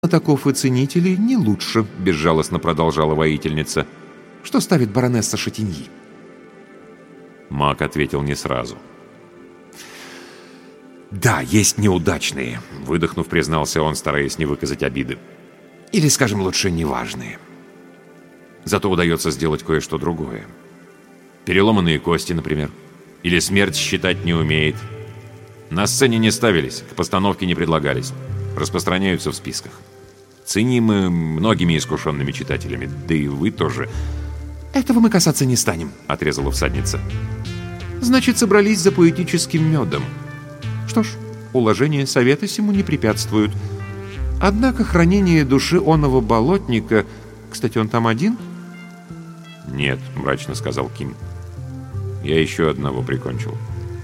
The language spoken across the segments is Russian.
знатоков и ценителей не лучше», — безжалостно продолжала воительница. «Что ставит баронесса Шатиньи?» Маг ответил не сразу. «Да, есть неудачные», — выдохнув, признался он, стараясь не выказать обиды. «Или, скажем лучше, неважные. Зато удается сделать кое-что другое. Переломанные кости, например. Или смерть считать не умеет. На сцене не ставились, к постановке не предлагались. Распространяются в списках. Ценимы многими искушенными читателями, да и вы тоже». «Этого мы касаться не станем», — отрезала всадница. «Значит, собрались за поэтическим медом. Что ж, уложения совета сему не препятствуют. Однако хранение души оного болотника... Кстати, он там один?» «Нет», — мрачно сказал Ким. «Я еще одного прикончил».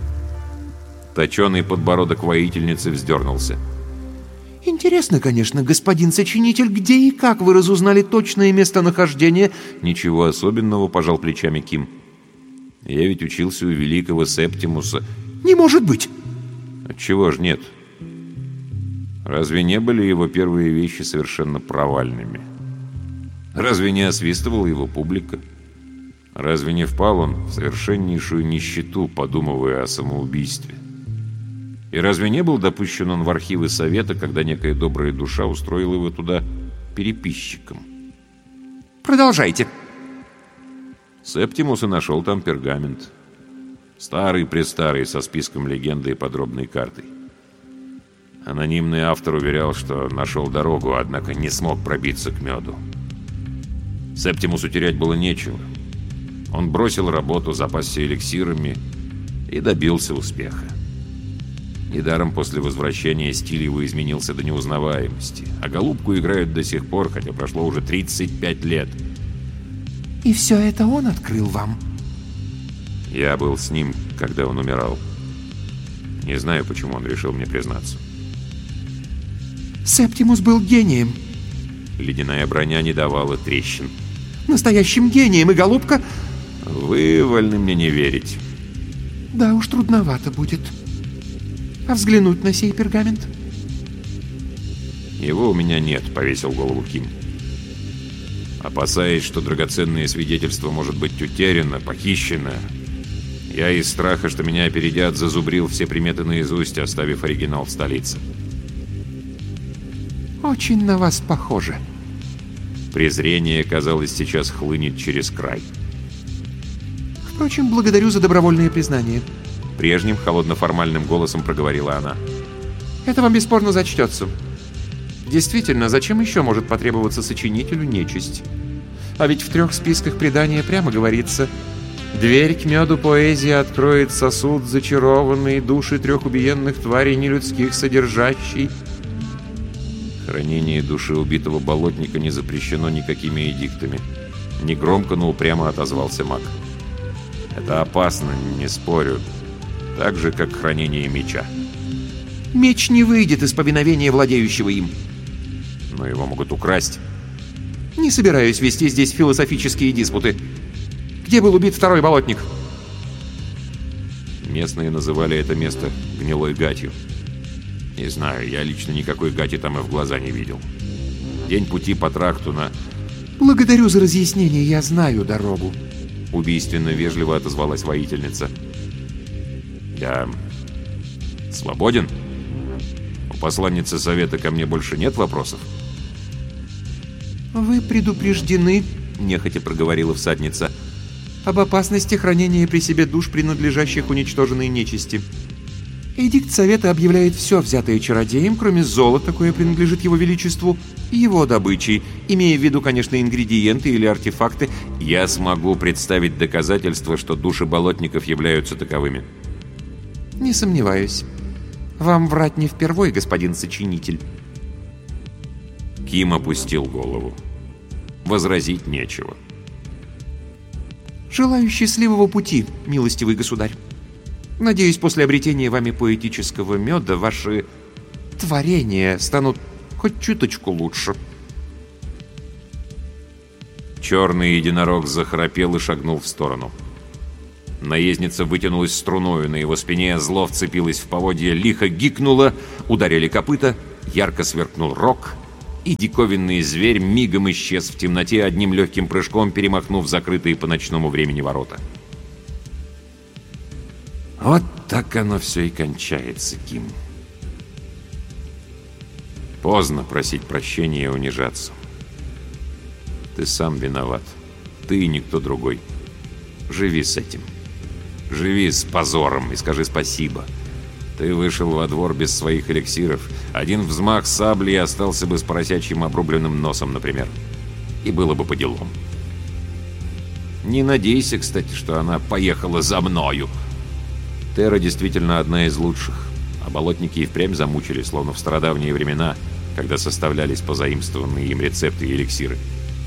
Точеный подбородок воительницы вздернулся. «Интересно, конечно, господин сочинитель, где и как вы разузнали точное местонахождение?» «Ничего особенного», — пожал плечами Ким. «Я ведь учился у великого Септимуса». «Не может быть!» «Отчего ж нет? Разве не были его первые вещи совершенно провальными? Разве не освистывала его публика? Разве не впал он в совершеннейшую нищету, подумывая о самоубийстве? И разве не был допущен он в архивы совета, когда некая добрая душа устроила его туда переписчиком?» «Продолжайте». Септимус и нашел там пергамент. Старый-престарый, со списком легенды и подробной картой. Анонимный автор уверял, что нашел дорогу, однако не смог пробиться к меду. Септимусу терять было нечего. Он бросил работу, запасся эликсирами и добился успеха. Недаром после возвращения стиль его изменился до неузнаваемости, а голубку играют до сих пор, хотя прошло уже 35 лет. «И все это он открыл вам?» Я был с ним, когда он умирал. Не знаю, почему он решил мне признаться. «Септимус был гением». Ледяная броня не давала трещин. «Настоящим гением, и голубка...» «Вы вольны мне не верить». «Да уж, трудновато будет. А взглянуть на сей пергамент?» «Его у меня нет», — повесил голову Ким. «Опасаясь, что драгоценное свидетельство может быть утеряно, похищено, я из страха, что меня опередят, зазубрил все приметы наизусть, оставив оригинал в столице». «Очень на вас похоже». Презрение, казалось, сейчас хлынет через край. «Впрочем, благодарю за добровольное признание», — прежним холодно-формальным голосом проговорила она. «Это вам бесспорно зачтется. Действительно, зачем еще может потребоваться сочинителю нечисть? А ведь в 3 списках предания прямо говорится: «Дверь к меду поэзии откроет сосуд, зачарованный, души 3 убиенных тварей нелюдских содержащий». Хранение души убитого болотника не запрещено никакими эдиктами. Негромко, но упрямо отозвался маг. «Это опасно, не спорю. Так же, как хранение меча». «Меч не выйдет из повиновения владеющего им». «Но его могут украсть». «Не собираюсь вести здесь философические диспуты. Где был убит 2-й болотник?» Местные называли это место гнилой гатью. Не знаю, я лично никакой гати там и в глаза не видел. День пути по тракту на... «Благодарю за разъяснение, я знаю дорогу». Убийственно вежливо отозвалась воительница. «Я свободен? У посланницы совета ко мне больше нет вопросов?» «Вы предупреждены», — нехотя проговорила всадница, «об опасности хранения при себе душ, принадлежащих уничтоженной нечисти. Эдикт совета объявляет все взятое чародеем, кроме золота, кое принадлежит его величеству, и его добычей, имея в виду, конечно, ингредиенты или артефакты». «Я смогу представить доказательства, что души болотников являются таковыми». «Не сомневаюсь. Вам врать не впервой, господин сочинитель». Ким опустил голову. Возразить нечего. «Желаю счастливого пути, милостивый государь. Надеюсь, после обретения вами поэтического меда ваши творения станут хоть чуточку лучше». Черный единорог захрапел и шагнул в сторону. Наездница вытянулась струною на его спине, зло вцепилась в поводья, лихо гикнула, ударили копыта, ярко сверкнул рог, и диковинный зверь мигом исчез в темноте, одним легким прыжком перемахнув закрытые по ночному времени ворота. Вот так оно все и кончается, Ким. Поздно просить прощения и унижаться. Ты сам виноват. Ты и никто другой. Живи с этим. Живи с позором и скажи спасибо. Ты вышел во двор без своих эликсиров. Один взмах сабли и остался бы с поросячьим обрубленным носом, например. И было бы по делам. Не надейся, кстати, что она поехала за мною. Терра действительно одна из лучших. А болотники и впрямь замучили, словно в стародавние времена, когда составлялись позаимствованные им рецепты и эликсиры.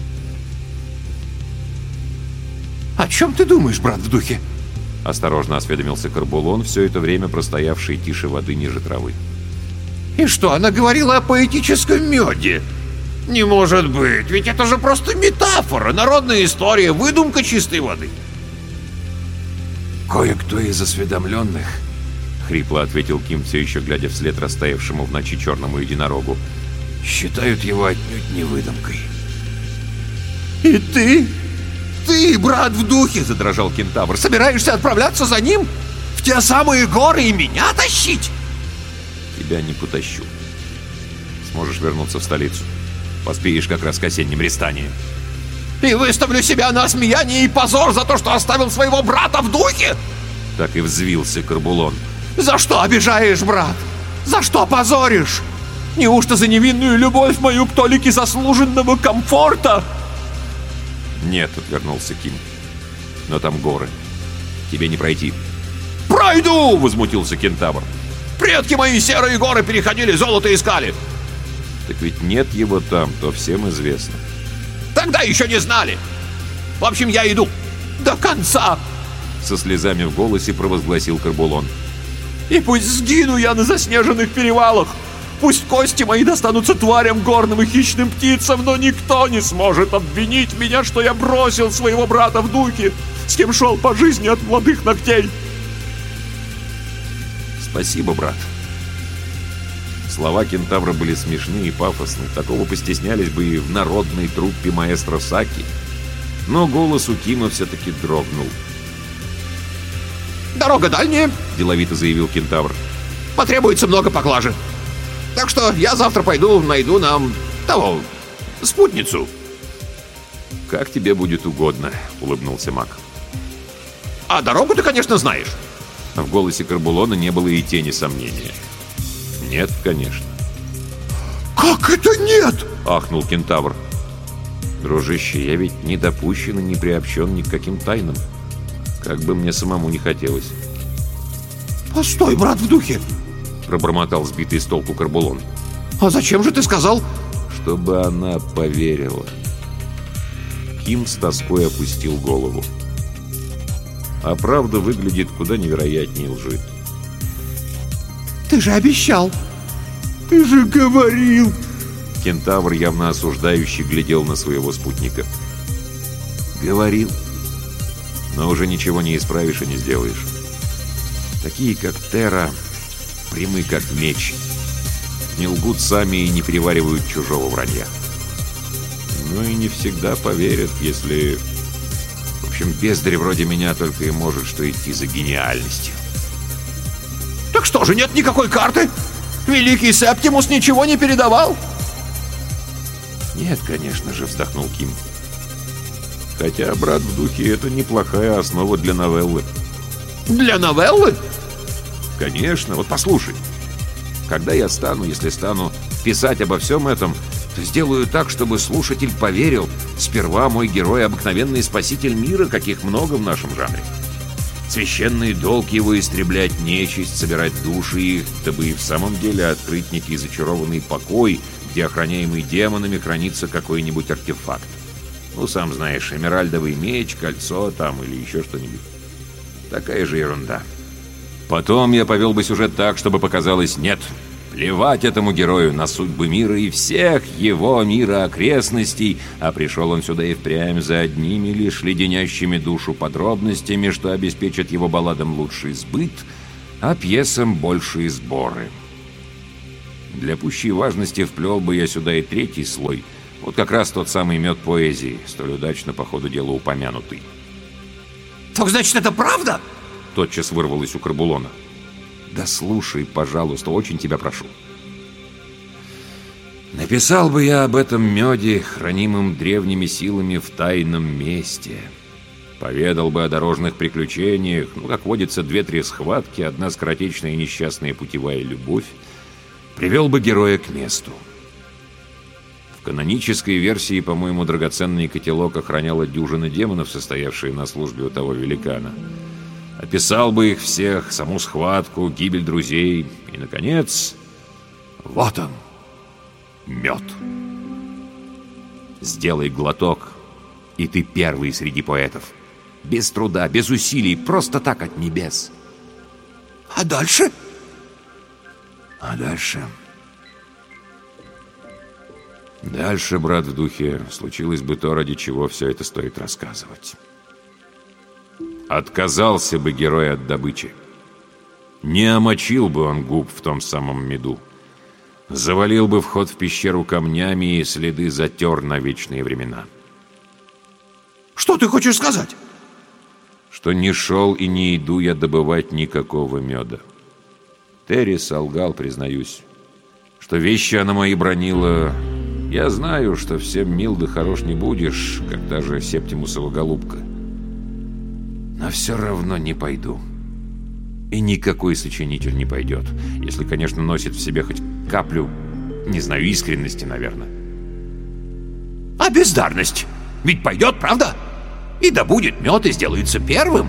«О чем ты думаешь, брат в духе?» Осторожно осведомился Карбулон, все это время простоявший тише воды ниже травы. «И что, она говорила о поэтическом меде? Не может быть, ведь это же просто метафора, народная история, выдумка чистой воды». «Кое-кто из осведомленных», — хрипло ответил Ким, все еще глядя вслед растаявшему в ночи черному единорогу, «считают его отнюдь не выдумкой». «И ты? Ты, брат в духе!» — задрожал кентавр. «Собираешься отправляться за ним? В те самые горы и меня тащить?» «Тебя не потащу. Сможешь вернуться в столицу. Поспеешь как раз к осенним рестаниям». «И выставлю себя на осмеяние и позор за то, что оставил своего брата в духе?» Так и взвился Карбулон. «За что обижаешь, брат? За что позоришь? Неужто за невинную любовь мою к толике заслуженного комфорта?» «Нет», — отвернулся Ким. «Но там горы. Тебе не пройти». «Пройду!» — возмутился кентавр. «Предки мои серые горы переходили, золото искали». «Так ведь нет его там, то всем известно». «Тогда еще не знали. В общем, я иду. До конца!» Со слезами в голосе провозгласил Карбулон. «И пусть сгину я на заснеженных перевалах. Пусть кости мои достанутся тварям горным и хищным птицам, но никто не сможет обвинить меня, что я бросил своего брата в духе, с кем шел по жизни от молодых ногтей». «Спасибо, брат». Слова кентавра были смешны и пафосны. Такого постеснялись бы и в народной труппе маэстро Саки. Но голос у Кима все-таки дрогнул. «Дорога дальняя», — деловито заявил кентавр. «Потребуется много поклажи. Так что я завтра пойду найду нам того, спутницу». «Как тебе будет угодно», — улыбнулся маг. «А дорогу ты, конечно, знаешь». В голосе Карбулона не было и тени сомнения. «Нет, конечно». «Как это нет?» — ахнул кентавр. «Дружище, я ведь не допущен и не приобщен ни к каким тайнам. Как бы мне самому не хотелось». «Постой, брат в духе!» — пробормотал сбитый с толку Карбулон. «А зачем же ты сказал?» «Чтобы она поверила». Ким с тоской опустил голову. А правда выглядит куда невероятнее лжи. «Ты же обещал! Ты же говорил!» Кентавр, явно осуждающий, глядел на своего спутника. «Говорил. Но уже ничего не исправишь и не сделаешь. Такие, как Терра, прямы, как меч. Не лгут сами и не переваривают чужого вранья. Ну и не всегда поверят, если... В общем, бездарь вроде меня только и может что идти за гениальностью». «Так что же, нет никакой карты? Великий Септимус ничего не передавал?» «Нет, конечно же», — вздохнул Ким. «Хотя, брат в духе, это неплохая основа для новеллы». «Для новеллы?» «Конечно, вот послушай. Когда я стану, если стану писать обо всем этом, то сделаю так, чтобы слушатель поверил. Сперва мой герой — обыкновенный спаситель мира, каких много в нашем жанре. Священный долг его истреблять нечисть, собирать души их, дабы и в самом деле открыть некий зачарованный покой, где охраняемый демонами хранится какой-нибудь артефакт. Ну, сам знаешь, эмеральдовый меч, кольцо там или еще что-нибудь. Такая же ерунда. Потом я повел бы сюжет так, чтобы показалось: нет, плевать этому герою на судьбы мира и всех его мира окрестностей, а пришел он сюда и впрямь за одними лишь леденящими душу подробностями, что обеспечит его балладам лучший сбыт, а пьесам большие сборы. Для пущей важности вплел бы я сюда и третий слой. Вот как раз тот самый мед поэзии, столь удачно по ходу дела упомянутый. Так значит, это правда? Тотчас вырвалось у Карбулона. Да слушай, пожалуйста, очень тебя прошу. Написал бы я об этом меде, хранимом древними силами в тайном месте. Поведал бы о дорожных приключениях, как водится, 2-3 схватки, одна скоротечная и несчастная путевая любовь. Привел бы героя к месту. В канонической версии, по-моему, драгоценный котелок охраняла дюжина демонов, состоявшие на службе у того великана. Описал бы их всех, саму схватку, гибель друзей. И, наконец, вот он, мед. Сделай глоток, и ты первый среди поэтов. Без труда, без усилий, просто так от небес. А дальше? А дальше... Дальше, брат в духе, случилось бы то, ради чего все это стоит рассказывать. Отказался бы герой от добычи. Не омочил бы он губ в том самом меду. Завалил бы вход в пещеру камнями и следы затер на вечные времена. Что ты хочешь сказать? Что не шел и не иду я добывать никакого меда. Терри солгал, признаюсь. Что вещи она мои бронила... Я знаю, что всем мил да хорош не будешь, как та же Септимусова голубка. Но все равно не пойду. И никакой сочинитель не пойдет, если, конечно, носит в себе хоть каплю, не знаю, искренности, наверное. А бездарность? Ведь пойдет, правда? И добудет мед и сделается первым.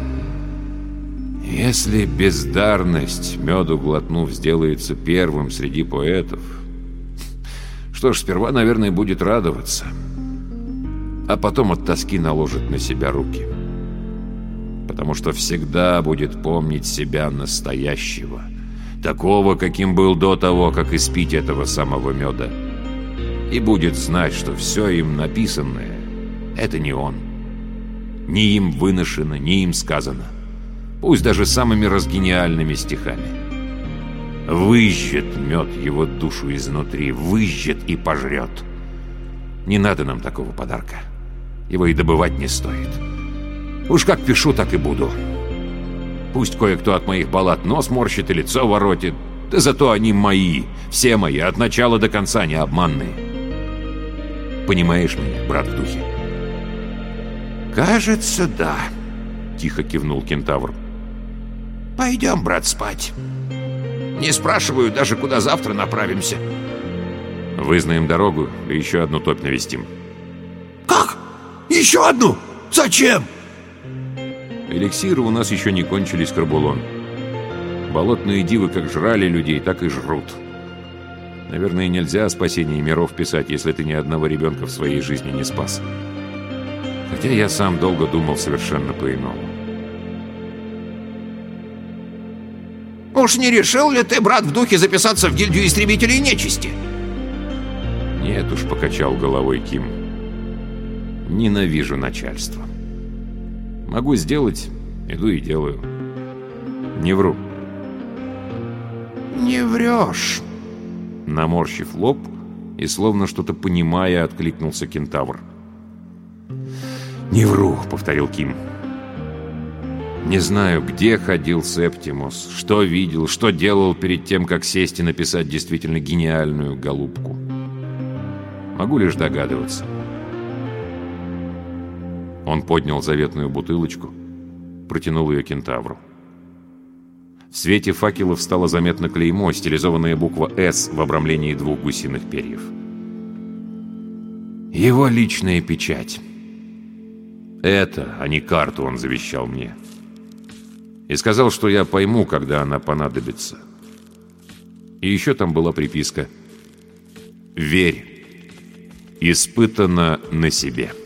Если бездарность, меду глотнув, сделается первым среди поэтов... Что ж, сперва, наверное, будет радоваться, а потом от тоски наложит на себя руки. Потому что всегда будет помнить себя настоящего, такого, каким был до того, как испить этого самого меда. И будет знать, что все им написанное — это не он. Не им выношено, не им сказано. Пусть даже самыми разгениальными стихами. Выжжет мед его душу изнутри, выжжет и пожрет. Не надо нам такого подарка. Его и добывать не стоит. Уж как пишу, так и буду. Пусть кое-кто от моих баллад нос морщит и лицо воротит, да зато они мои, все мои, от начала до конца не обманные. Понимаешь меня, брат в духе? Кажется, да. Тихо кивнул кентавр. Пойдем, брат, спать. Не спрашиваю даже, куда завтра направимся. Вызнаем дорогу, да еще одну топь навестим. Как? Еще одну? Зачем? Эликсиры у нас еще не кончились, Карбулон. Болотные дивы как жрали людей, так и жрут. Наверное, нельзя о спасении миров писать, если ты ни одного ребенка в своей жизни не спас. Хотя я сам долго думал совершенно по-иному. Уж не решил ли ты, брат в духе, записаться в гильдию истребителей нечисти? Нет уж, покачал головой Ким. Ненавижу начальство. Могу сделать, иду и делаю. Не вру. Не врешь. Наморщив лоб и словно что-то понимая, откликнулся кентавр. «Не вру», — повторил Ким. «Не знаю, где ходил Септимус, что видел, что делал перед тем, как сесть и написать действительно гениальную голубку. Могу лишь догадываться». Он поднял заветную бутылочку, протянул ее кентавру. В свете факелов стало заметно клеймо, стилизованная буква «С» в обрамлении 2 гусиных перьев. Его личная печать. Это, а не карту, он завещал мне. И сказал, что я пойму, когда она понадобится. И еще там была приписка: «Верь, испытано на себе».